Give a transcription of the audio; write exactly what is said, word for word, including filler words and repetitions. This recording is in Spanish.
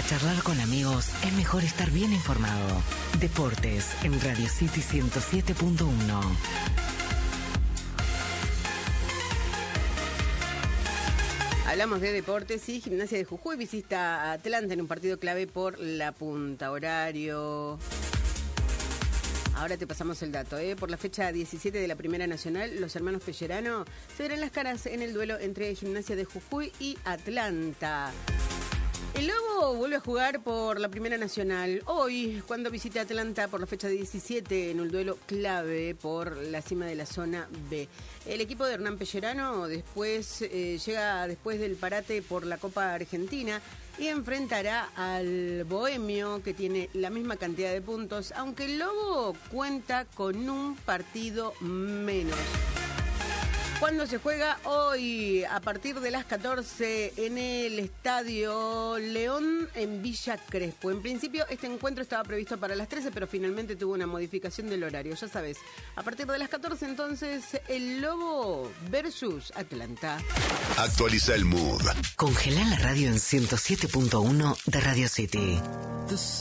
charlar con amigos, es mejor estar bien informado. Deportes en Radio City ciento siete punto uno. Hablamos de deportes y Gimnasia de Jujuy visita a Atlanta en un partido clave por la punta. Horario. Ahora te pasamos el dato, ¿eh? Por la fecha diecisiete de la Primera Nacional, los hermanos Pellerano se verán las caras en el duelo entre Gimnasia de Jujuy y Atlanta. El Lobo vuelve a jugar por la Primera Nacional hoy, cuando visita Atlanta por la fecha diecisiete en un duelo clave por la cima de la zona B. El equipo de Hernán Pellerano después eh, llega después del parate por la Copa Argentina y enfrentará al Bohemio, que tiene la misma cantidad de puntos, aunque el Lobo cuenta con un partido menos. ¿Cuándo se juega? Hoy, a partir de las catorce, en el Estadio León, en Villa Crespo. En principio, este encuentro estaba previsto para las trece, pero finalmente tuvo una modificación del horario. Ya sabes, a partir de las catorce, entonces, el Lobo versus Atlanta. Actualiza el mood. Congela la radio en ciento siete punto uno de Radio City.